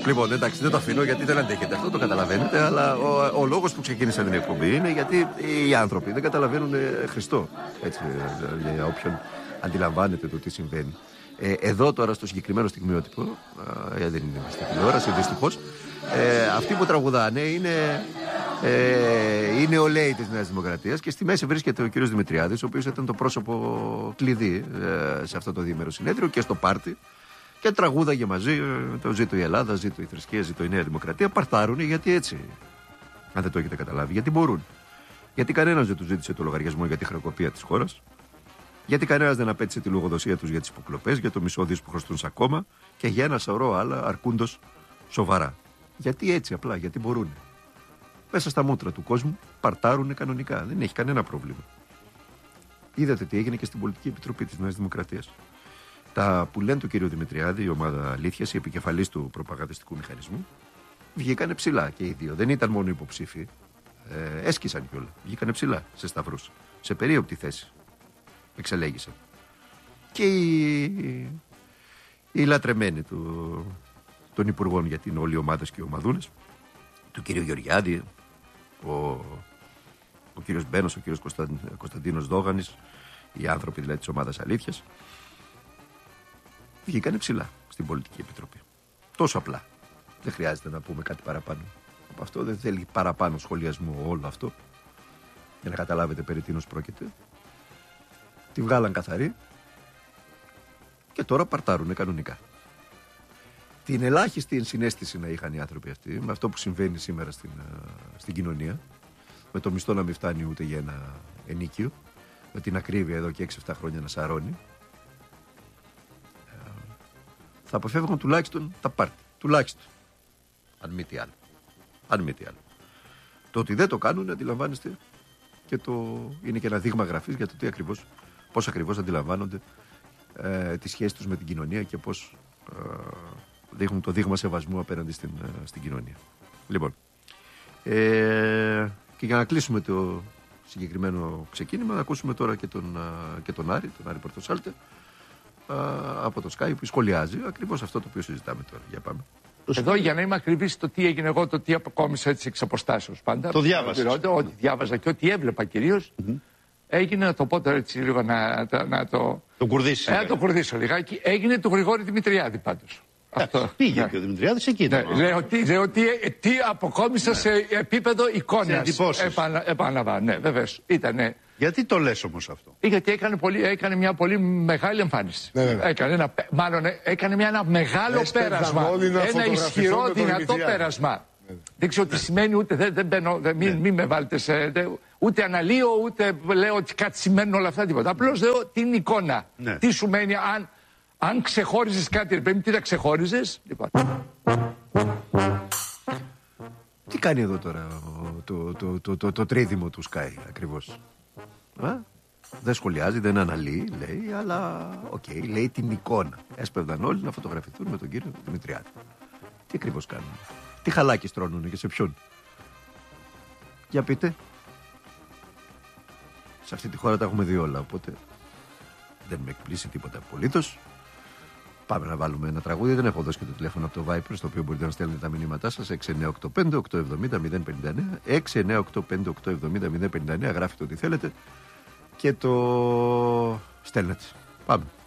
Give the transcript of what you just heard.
Λοιπόν, εντάξει, δεν το αφήνω γιατί δεν αντέχετε. Αυτό το καταλαβαίνετε, αλλά ο λόγος που ξεκίνησα την εκπομπή είναι γιατί οι άνθρωποι δεν καταλαβαίνουν Χριστό. Έτσι, για όποιον αντιλαμβάνεται το τι συμβαίνει. Εδώ τώρα στο συγκεκριμένο στιγμιότυπο, δεν είναι στην τηλεόραση, δυστυχώς, αυτοί που τραγουδάνε είναι ο Λέη της Νέας Δημοκρατίας και στη μέση βρίσκεται ο κύριος Δημητριάδης, ο οποίος ήταν το πρόσωπο κλειδί σε αυτό το διήμερο συνέδριο και στο πάρτι. Και τραγούδαγε μαζί το «Ζήτω η Ελλάδα, ζήτω η θρησκεία, ζήτω η Νέα Δημοκρατία». Παρτάρουνε γιατί έτσι. Αν δεν το έχετε καταλάβει, γιατί μπορούν. Γιατί κανένας δεν τους ζήτησε το λογαριασμό για τη χρεοκοπία της χώρας. Γιατί κανένας δεν απέτησε τη λογοδοσία τους για τις υποκλοπές, για το μισόδιος που χρωστούν ακόμα και για ένα σωρό άλλα αρκούντος σοβαρά. Γιατί έτσι απλά, γιατί μπορούν. Μέσα στα μούτρα του κόσμου παρτάρουνε κανονικά. Δεν έχει κανένα πρόβλημα. Είδατε τι έγινε και στην Πολιτική Επιτροπή της Νέας Δημοκρατίας. Τα που λένε του κ. Δημητριάδη, η ομάδα αλήθειας, η επικεφαλής του προπαγανδιστικού μηχανισμού, βγήκανε ψηλά και οι δύο. Δεν ήταν μόνο υποψήφοι. Έσκησαν κιόλα. Βγήκανε ψηλά σε σταυρούς. Σε περίοπτη θέση. Εξελέγησαν. Και οι λατρεμένοι των υπουργών, γιατί είναι όλοι οι ομάδες και οι ομαδούνες, του κ. Γεωργιάδη, ο κ. Μπένος, ο κ. Κωνσταντίνος Δόγανης, οι άνθρωποι δηλαδή της ομάδας αλήθειας, βγήκανε ψηλά στην Πολιτική Επιτροπή. Τόσο απλά. Δεν χρειάζεται να πούμε κάτι παραπάνω. Από αυτό δεν θέλει παραπάνω σχολιασμό όλο αυτό. Για να καταλάβετε περί τίνος πρόκειται. Τη βγάλαν καθαρή και τώρα παρτάρουνε κανονικά. Την ελάχιστη ενσυναίσθηση να είχαν οι άνθρωποι αυτοί με αυτό που συμβαίνει σήμερα στην κοινωνία, με το μισθό να μην φτάνει ούτε για ένα ενίκιο, με την ακρίβεια εδώ και 6-7 χρόνια να σαρώνει, θα αποφεύγουν τουλάχιστον τα πάρτι. Τουλάχιστον. Αν μη τι άλλο. Αν μη τι άλλο. Το ότι δεν το κάνουν, αντιλαμβάνεστε, και είναι και ένα δείγμα γραφής για το πώς ακριβώς αντιλαμβάνονται τη σχέση τους με την κοινωνία και πώς δείχνουν το δείγμα σεβασμού απέναντι στην κοινωνία. Λοιπόν, και για να κλείσουμε το συγκεκριμένο ξεκίνημα, να ακούσουμε τώρα και τον Άρη Πορτοσάλτε, από το Sky, που σχολιάζει ακριβώς αυτό το οποίο συζητάμε τώρα. Για πάμε. Εδώ, για να είμαι ακριβής, το τι έγινε εγώ, το τι αποκόμισα έτσι εξ αποστάσεως πάντα. Το διάβασα. Ό,τι διάβαζα και ό,τι έβλεπα κυρίως. Έγινε, να το πω τώρα έτσι λίγο, να το. Το κουρδίσει. Να το κουρδίσω λιγάκι. Έγινε του Γρηγόρη Δημητριάδη πάντως. Αυτό. Πήγε και ο Δημητριάδης εκεί. Λέω τι αποκόμισα σε επίπεδο εικόνας. Επαναλαμβάνω. Ναι, βεβαίως. Ήτανε. Γιατί το λες όμως αυτό? Γιατί έκανε μια πολύ μεγάλη εμφάνιση. Έκανε ένα μεγάλο πέρασμα. Ένα ισχυρό, δυνατό πέρασμα. Δεν ξέρω τι σημαίνει, ούτε δεν μπαίνω, μην με βάλετε σε. Ούτε αναλύω, ούτε λέω ότι κάτι σημαίνουν όλα αυτά, τίποτα. Απλώς λέω την εικόνα. Τι σου μένει, αν ξεχώριζες κάτι, πρέπει τι να ξεχώριζες. Τι κάνει εδώ τώρα το τρίδημο του Sky ακριβώς? Δεν σχολιάζει, δεν αναλύει, λέει, αλλά λέει την εικόνα. Έσπευδαν όλοι να φωτογραφηθούν με τον κύριο Δημητριάδη. Τι ακριβώς κάνουν? Τι χαλάκι στρώνουνε και σε ποιον? Για πείτε. Σε αυτή τη χώρα τα έχουμε δει όλα, οπότε δεν με εκπλήσει τίποτα απολύτως. Πάμε να βάλουμε ένα τραγούδι. Δεν έχω δώσει και το τηλέφωνο από το Viper, στο οποίο μπορείτε να στέλνετε τα μηνύματά σας. 6985-870-059. 6985-870-059. Γράφετε ό,τι θέλετε και το στέλνετε. Πάμε.